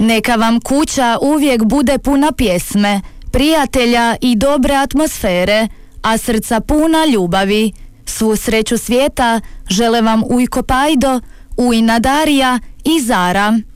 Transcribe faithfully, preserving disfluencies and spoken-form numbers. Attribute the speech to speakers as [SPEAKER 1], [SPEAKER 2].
[SPEAKER 1] Neka vam kuća uvijek bude puna pjesme, prijatelja i dobre atmosfere, a srca puna ljubavi. Svu sreću svijeta žele vam Ujko Pajdo, Ujna Darija i Zara.